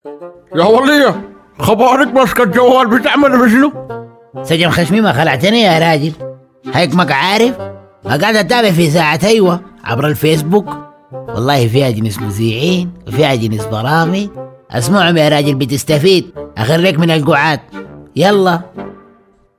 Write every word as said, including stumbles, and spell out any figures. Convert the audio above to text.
يا ولية، خبارك ماسكة الجوال بتعمل بشنو؟ سجن خشمي ما خلعتني يا راجل. هيك ما عارف قاعد اتابع في ساعة ايوه عبر الفيسبوك. والله فيها جنس مذيعين وفيها جنس برامج، اسمعهم يا راجل بتستفيد. اخريك من القعاد. يلا